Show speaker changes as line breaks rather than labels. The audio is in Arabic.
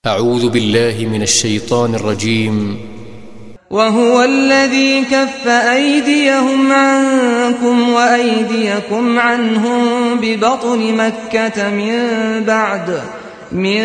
أعوذ بالله من الشيطان الرجيم.
وهو الذي كف أيديهم عنكم وأيديكم عنهم ببطن مكة من